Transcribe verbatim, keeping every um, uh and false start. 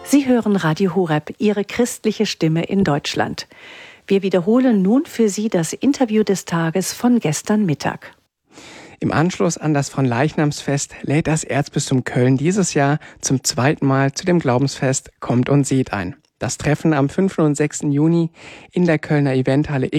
Sie hören Radio Horeb, Ihre christliche Stimme in Deutschland. Wir wiederholen nun für Sie das Interview des Tages von gestern Mittag. Im Anschluss an das Fronleichnamsfest lädt das Erzbistum Köln dieses Jahr zum zweiten Mal zu dem Glaubensfest Kommt und seht ein. Das Treffen am fünften und sechsten Juni in der Kölner Eventhalle